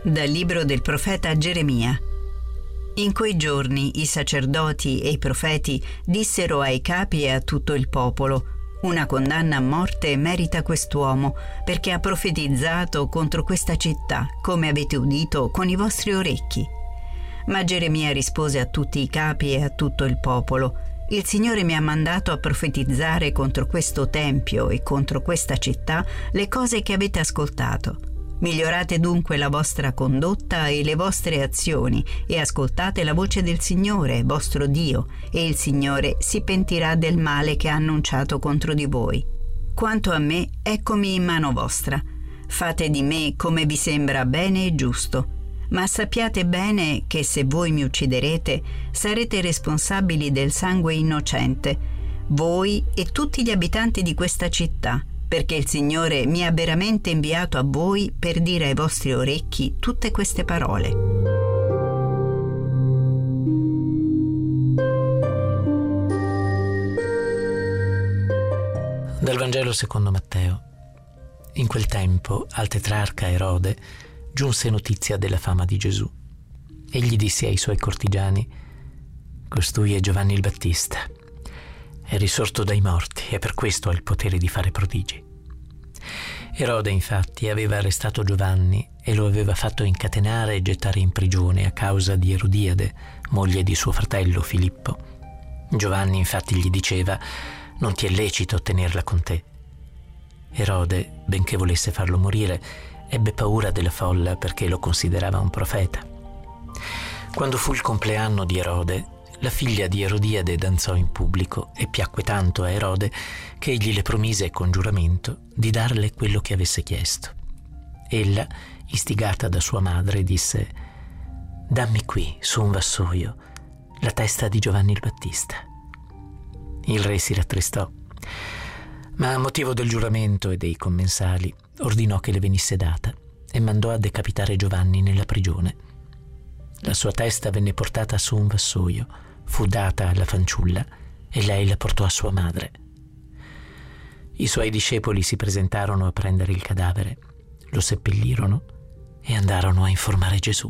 Dal libro del profeta Geremia. In quei giorni i sacerdoti e i profeti dissero ai capi e a tutto il popolo: una condanna a morte merita quest'uomo, perché ha profetizzato contro questa città, come avete udito con i vostri orecchi. Ma Geremia rispose a tutti i capi e a tutto il popolo: il Signore mi ha mandato a profetizzare contro questo tempio e contro questa città le cose che avete ascoltato. Migliorate dunque la vostra condotta e le vostre azioni e ascoltate la voce del Signore, vostro Dio, e il Signore si pentirà del male che ha annunciato contro di voi. Quanto a me, eccomi in mano vostra. Fate di me come vi sembra bene e giusto. Ma sappiate bene che se voi mi ucciderete, sarete responsabili del sangue innocente, voi e tutti gli abitanti di questa città, perché il Signore mi ha veramente inviato a voi per dire ai vostri orecchi tutte queste parole. Dal Vangelo secondo Matteo. In quel tempo al tetrarca Erode giunse notizia della fama di Gesù. Egli disse ai suoi cortigiani: «Costui è Giovanni il Battista. È risorto dai morti e per questo ha il potere di fare prodigi». Erode infatti aveva arrestato Giovanni e lo aveva fatto incatenare e gettare in prigione a causa di Erodiade, moglie di suo fratello Filippo. Giovanni infatti gli diceva: «Non ti è lecito tenerla con te». Erode, benché volesse farlo morire, ebbe paura della folla perché lo considerava un profeta. Quando fu il compleanno di Erode, la figlia di Erodiade danzò in pubblico e piacque tanto a Erode che egli le promise con giuramento di darle quello che avesse chiesto. Ella, istigata da sua madre, disse: «Dammi qui, su un vassoio, la testa di Giovanni il Battista». Il re si rattristò, ma a motivo del giuramento e dei commensali ordinò che le venisse data e mandò a decapitare Giovanni nella prigione. La sua testa venne portata su un vassoio, fu data alla fanciulla e lei la portò a sua madre. I suoi discepoli si presentarono a prendere il cadavere, lo seppellirono e andarono a informare Gesù.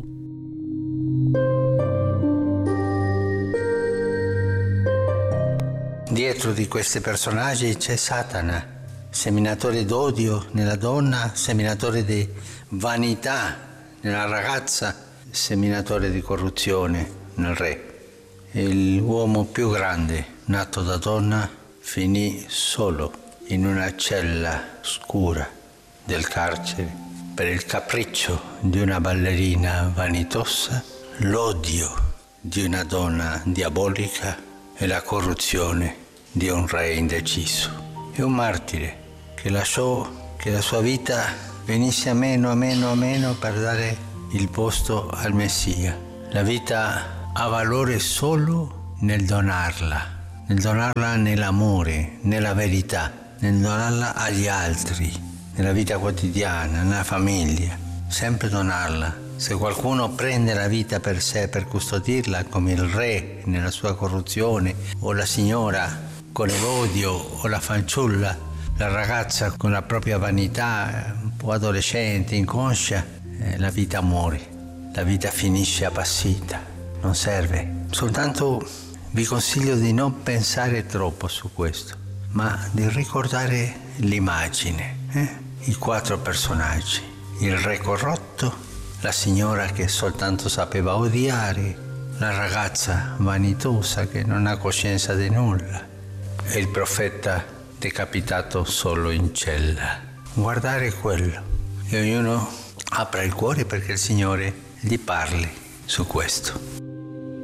Dietro di questi personaggi c'è Satana, seminatore d'odio nella donna, seminatore di vanità nella ragazza, seminatore di corruzione nel re. L'uomo più grande, nato da donna, finì solo in una cella scura del carcere per il capriccio di una ballerina vanitosa, l'odio di una donna diabolica e la corruzione di un re indeciso. È un martire che lasciò che la sua vita venisse a meno per dare il posto al Messia. La vita ha valore solo nel donarla nell'amore, nella verità, nel donarla agli altri, nella vita quotidiana, nella famiglia, sempre donarla. Se qualcuno prende la vita per sé, per custodirla, come il re nella sua corruzione, o la signora con l'odio, o la fanciulla, la ragazza con la propria vanità, un po' adolescente, inconscia, la vita muore, la vita finisce appassita, non serve. Soltanto vi consiglio di non pensare troppo su questo, ma di ricordare l'immagine, i 4 personaggi: il re corrotto, la signora che soltanto sapeva odiare, la ragazza vanitosa che non ha coscienza di nulla e il profeta decapitato solo in cella. Guardare quello e ognuno apra il cuore perché il Signore gli parli su questo.